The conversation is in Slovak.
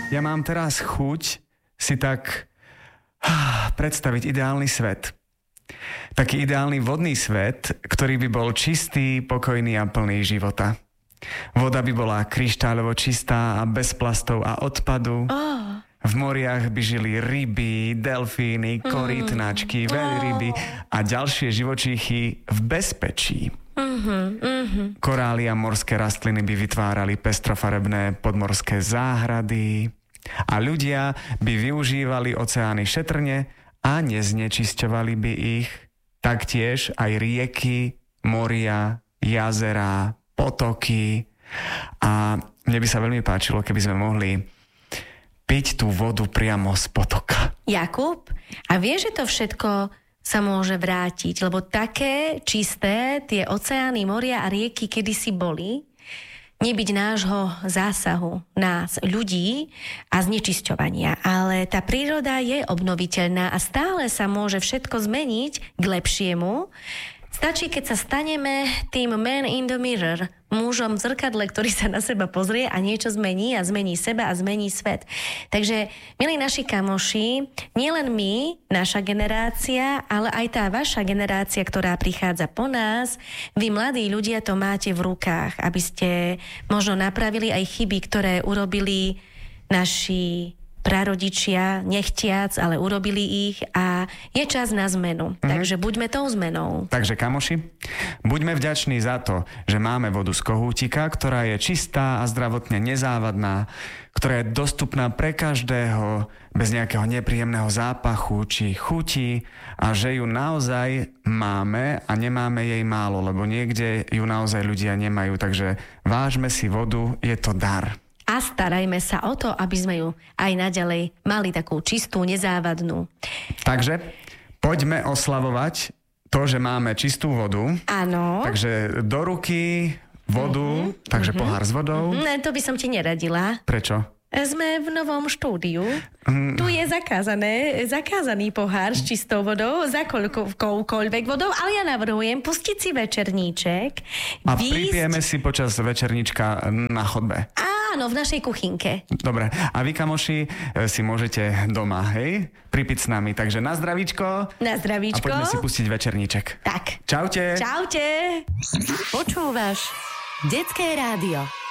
Ja mám teraz chuť si tak predstaviť ideálny svet. Taký ideálny vodný svet, ktorý by bol čistý, pokojný a plný života. Voda by bola kryštáľovo čistá a bez plastov a odpadu. V moriach by žili ryby, delfíny, korýtnačky, veľryby a ďalšie živočíchy v bezpečí. Korály a morské rastliny by vytvárali pestrofarebné podmorské záhrady a ľudia by využívali oceány šetrne a neznečisťovali by ich. Taktiež aj rieky, moria, jazerá, potoky. A mne by sa veľmi páčilo, keby sme mohli piť tú vodu priamo z potoka. Jakub, a vieš, že to všetko sa môže vrátiť, lebo také čisté tie oceány, moria a rieky kedysi boli, nebyť nášho zásahu, nás, ľudí a znečisťovania. Ale tá príroda je obnoviteľná a stále sa môže všetko zmeniť k lepšiemu. Stačí, keď sa staneme tým man in the mirror, mužom v zrkadle, ktorý sa na seba pozrie a niečo zmení a zmení seba a zmení svet. Takže, milí naši kamoši, nielen my, naša generácia, ale aj tá vaša generácia, ktorá prichádza po nás, vy mladí ľudia to máte v rukách, aby ste možno napravili aj chyby, ktoré urobili naši prarodičia, nechtiac, ale urobili ich a je čas na zmenu. Takže buďme tou zmenou. Takže kamoši, buďme vďační za to, že máme vodu z kohútika, ktorá je čistá a zdravotne nezávadná, ktorá je dostupná pre každého bez nejakého nepríjemného zápachu či chuti a že ju naozaj máme a nemáme jej málo, lebo niekde ju naozaj ľudia nemajú. Takže vážme si vodu, je to dar. A starajme sa o to, aby sme ju aj naďalej mali takú čistú, nezávadnú. Takže poďme oslavovať to, že máme čistú vodu. Áno. Takže do ruky vodu, takže pohár s vodou. To by som ti neradila. Prečo? Sme v novom štúdiu. Tu je zakázaný pohár s čistou vodou, za koľkoľvek vodou, ale ja navrhujem pustiť si večerníček. A pripijeme si počas večerníčka na chodbe. Áno, v našej kuchynke. Dobre. A vy, kamoši, si môžete doma, hej, pripiť s nami. Takže na zdravíčko. Na zdravíčko. A poďme si pustiť večerníček. Tak. Čaute. Čaute. Počúvaš Detské rádio.